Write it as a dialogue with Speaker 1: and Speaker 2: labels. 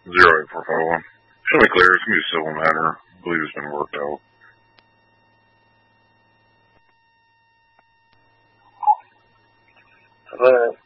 Speaker 1: 08451. Should be clear. It's going to be a civil matter. I believe it's been worked out.
Speaker 2: Hello.